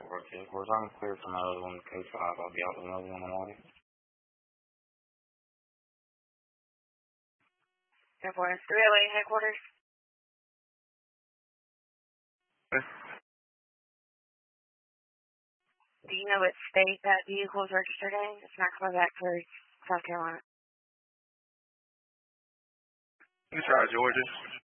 Of course, I'm clear from another one, case 5. I'll be out with another one in the morning. Air Force 308 headquarters. Do you know what state that vehicle is registered in? It's not coming back for South Carolina. You try Georgia.